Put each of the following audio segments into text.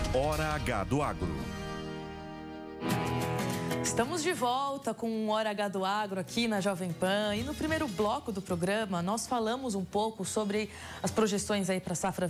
Hora H do Agro. Estamos de volta com o Hora H do Agro aqui na Jovem Pan. E no primeiro bloco do programa, nós falamos um pouco sobre as projeções aí para a safra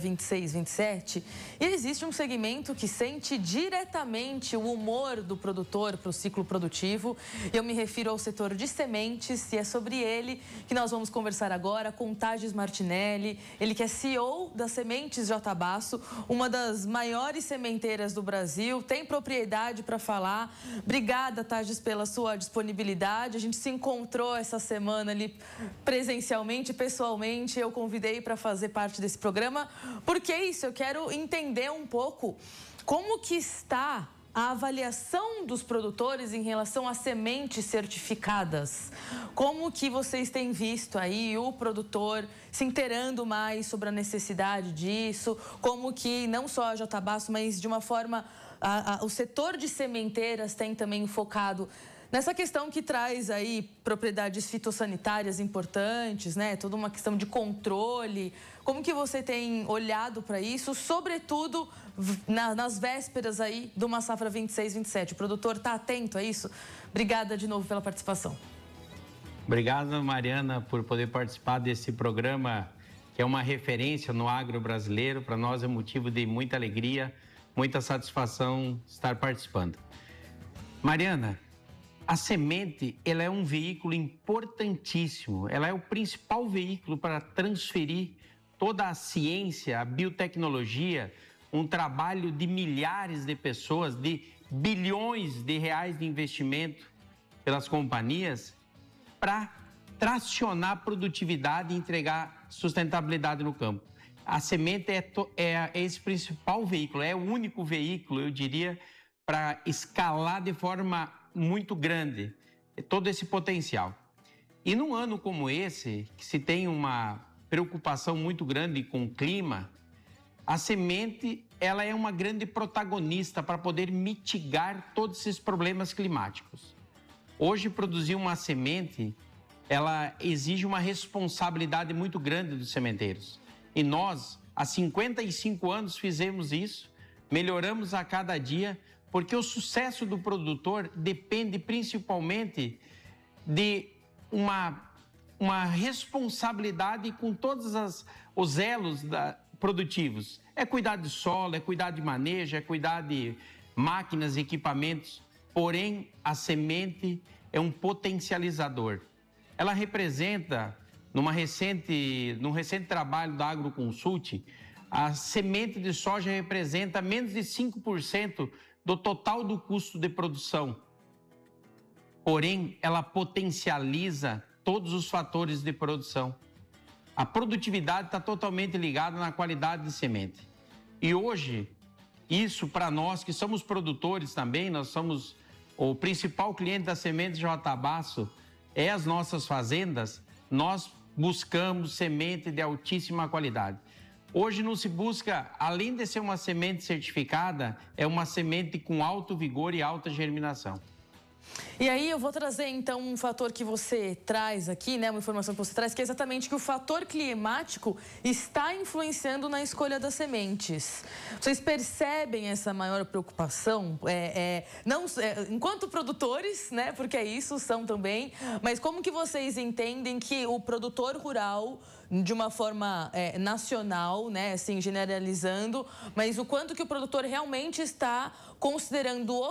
26-27. E existe um segmento que sente diretamente o humor do produtor para o ciclo produtivo. Eu me refiro ao setor de sementes e é sobre ele que nós vamos conversar agora com Tages Martinelli. Ele que é CEO da Sementes Jatabasso, uma das maiores sementeiras do Brasil. Tem propriedade para falar. Obrigada, Tages, pela sua disponibilidade. A gente se encontrou essa semana ali presencialmente, pessoalmente. Eu convidei para fazer parte desse programa. Porque é isso, eu quero entender um pouco como que está a avaliação dos produtores em relação a sementes certificadas. Como que vocês têm visto aí o produtor se inteirando mais sobre a necessidade disso? Como que não só a Jatabasso, mas de uma forma o setor de sementeiras tem também focado nessa questão que traz aí propriedades fitossanitárias importantes, né? Toda uma questão de controle. Como que você tem olhado para isso, sobretudo nas vésperas aí de uma safra 26-27? O produtor está atento a isso? Obrigada de novo pela participação. Obrigado, Mariana, por poder participar desse programa que é uma referência no agro brasileiro. Para nós é motivo de muita alegria, muita satisfação estar participando. Mariana, a semente, ela é um veículo importantíssimo, ela é o principal veículo para transferir toda a ciência, a biotecnologia, um trabalho de milhares de pessoas, de bilhões de reais de investimento pelas companhias para tracionar a produtividade e entregar sustentabilidade no campo. A semente é esse principal veículo, é o único veículo, eu diria, para escalar de forma muito grande todo esse potencial. E num ano como esse, que se tem uma preocupação muito grande com o clima, a semente ela é uma grande protagonista para poder mitigar todos esses problemas climáticos. Hoje, produzir uma semente, ela exige uma responsabilidade muito grande dos sementeiros. E nós, há 55 anos, fizemos isso, melhoramos a cada dia, porque o sucesso do produtor depende principalmente de uma responsabilidade com todos os elos produtivos. É cuidar de solo, é cuidar de manejo, é cuidar de máquinas e equipamentos. Porém, a semente é um potencializador. Ela representa, num recente trabalho da AgroConsult, a semente de soja representa menos de 5% do total do custo de produção. Porém, ela potencializa todos os fatores de produção. A produtividade está totalmente ligada na qualidade de semente. E hoje, isso para nós que somos produtores também, nós somos o principal cliente da Sementes Jatabasso, é as nossas fazendas, nós buscamos semente de altíssima qualidade. Hoje não se busca, além de ser uma semente certificada, é uma semente com alto vigor e alta germinação. E aí eu vou trazer então um fator que você traz aqui, né, uma informação que você traz, que é exatamente que o fator climático está influenciando na escolha das sementes. Vocês percebem essa maior preocupação? Enquanto produtores, né, porque é isso, são também, mas como que vocês entendem que o produtor rural, de uma forma nacional, né, assim, generalizando, mas o quanto que o produtor realmente está considerando o